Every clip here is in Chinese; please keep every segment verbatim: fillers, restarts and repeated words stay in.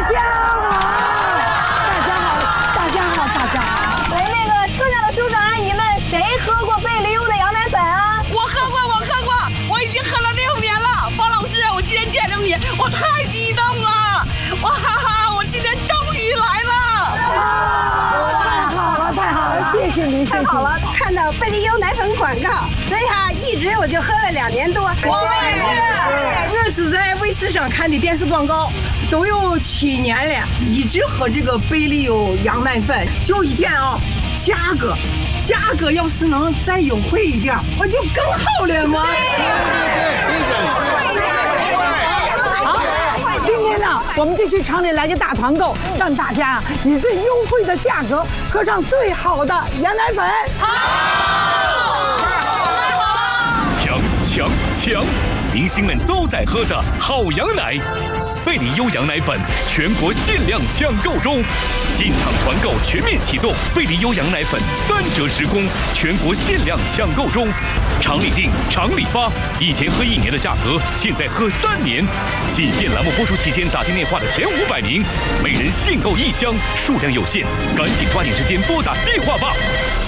家好，大家好，大家好，大家好。 喂，那个车上的叔叔阿姨们，谁喝过贝利优的羊奶粉啊？ 我喝过，我喝过，我已经喝了六年了。方老师，我今天见着你，我太激动了！哇哈哈，我今天终于来了！ 太好了，太好了，谢谢您，谢谢。 太好了，看到贝利优奶粉广告，所以哈，一直我就喝了两年多。 我也是， 我是在卫视上看的电视广告，都有七年了，一直喝这个贝利优羊奶粉。就一点啊，价格，价格要是能再优惠一点，我就更好了嘛。 今天呢，我们就去厂里来个大团购，让大家以最优惠的价格喝上最好的羊奶粉。 强强强！明星们都在喝的好羊奶，贝利优羊奶粉全国限量抢购中，进厂团购全面启动，贝利优羊奶粉三折时供，全国限量抢购中。厂里订，厂里发，以前喝一年的价格，现在喝三年。仅限栏目播出期间打进电话的前五百名，每人限购一箱，数量有限，赶紧抓紧时间拨打电话吧。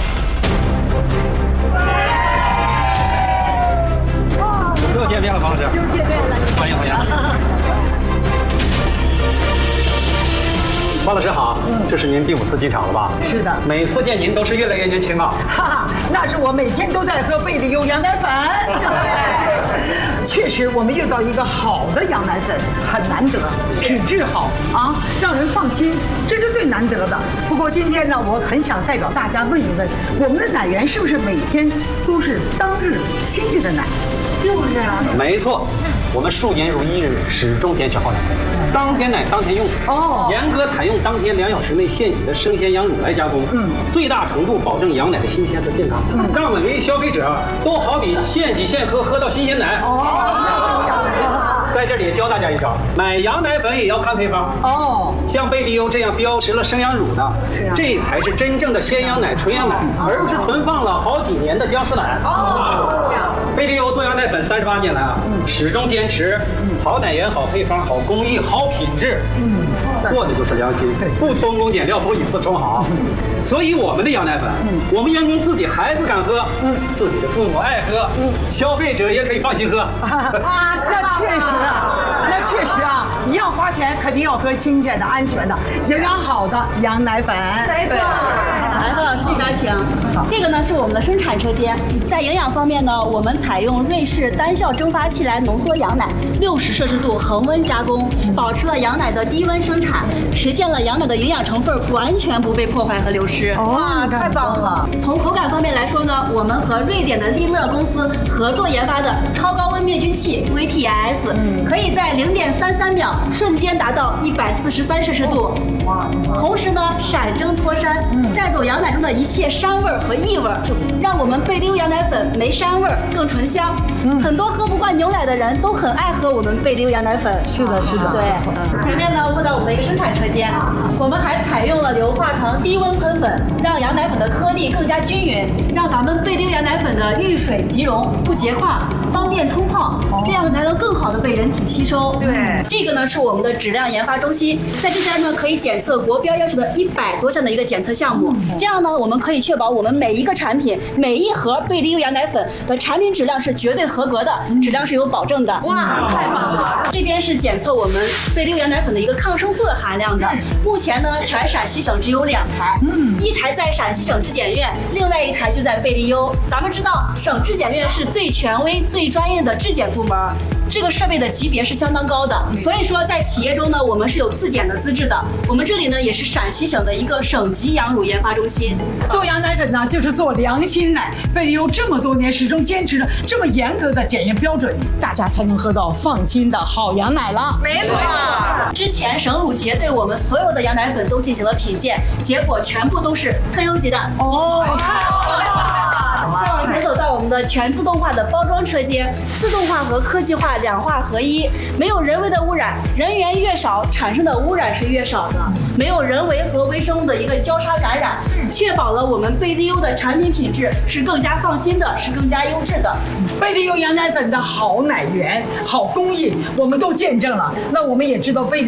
又见面了，方老师。 又见面了， 欢迎欢迎。方老师好，这是您第五次进场了吧？ 是的。 每次见您都是越来越年轻啊。 哈哈，那是我每天都在喝贝利优羊奶粉。确实，我们遇到一个好的羊奶粉很难得，品质好啊，让人放心，这是最难得的。不过今天呢，我很想代表大家问一问，我们的奶源是不是每天都是当日新鲜的奶？就是啊。 没错，我们数年如一日，始终坚持好奶，当天奶当天用。 哦， 严格采用当天两小时内现挤的生鲜羊乳来加工，嗯，最大程度保证羊奶的新鲜和健康，嗯，让每位消费者都好比现挤现喝，喝到新鲜奶。 哦。 在这里教大家一招，买羊奶粉也要看配方哦。 像贝利优这样标识了生羊乳的， 是啊， 这才是真正的鲜羊奶、纯羊奶，而不是存放了好几年的僵尸奶。哦。贝利优做羊奶粉三十八年来啊，嗯、始终坚持好奶源、好配方、好工艺、好品质。嗯，做的就是良心，不偷工减料，不以次充好。所以我们的羊奶粉，嗯、我们员工自己孩子敢喝，嗯，自己的父母爱喝，嗯，消费者也可以放心喝。 啊，那确实啊，那确实啊，你要花钱，肯定要喝新鲜的、安全的、营养好的羊奶粉。 没错。 来，何老师这边请。这个呢是我们的生产车间，在营养方面呢，我们采用瑞士单效蒸发器来浓缩羊奶，六十摄氏度恒温加工，保持了羊奶的低温生产，实现了羊奶的营养成分完全不被破坏和流失。 哇，太棒了！ 从口感方面来说呢，我们和瑞典的利乐公司合作研发的超高温灭菌器 V T I S，、嗯、可以在零点三三秒瞬间达到一百四十三摄氏度，哇！同时呢，闪蒸脱膻，嗯、带走羊奶中的一切膻味和异味，让我们贝利优羊奶粉没膻味更醇香。嗯、很多喝不惯牛奶的人都很爱喝我们贝利优羊奶粉。 是的，是的。 对，嗯、前面呢问到我们的一个生产车间，我们还采用了硫化糖低温喷粉，让羊奶粉的颗粒更加均匀，让咱们贝利优羊奶粉的遇水即溶，不结块，方便冲泡，这样才能更好的被人体吸收。 对， 这个呢是我们的质量研发中心，在这边呢可以检测国标要求的一百多项的一个检测项目，这样呢我们可以确保我们每一个产品、每一盒贝利优羊奶粉的产品质量是绝对合格的，质量是有保证的。 哇，太棒了！ 这边是检测我们贝利优羊奶粉的一个抗生素的含量的，目前呢全陕西省只有两台，嗯，一台在陕西省质检院，另外一台就在贝利优。咱们知道省质检院是最权威、最专业的质检部门，这个设备的级别是相当高的，所以说在企业中呢，我们是有自检的资质的。我们这里呢也是陕西省的一个省级羊乳研发中心。 做羊奶粉呢，就是做良心奶。贝利优这么多年始终坚持着这么严格的检验标准，大家才能喝到放心的好羊奶了。 没错。 之前省乳协对我们所有的羊奶粉都进行了品鉴，结果全部都是特优级的。 哦， 再往前走到我们的全自动化的包装车间，自动化和科技化两化合一，没有人为的污染，人员越少，产生的污染是越少的，没有人为和微生物的一个交叉感染，确保了我们贝利优的产品品质是更加放心的，是更加优质的。 贝利优羊奶粉的好奶源、好工艺，我们都见证了，那我们也知道贝利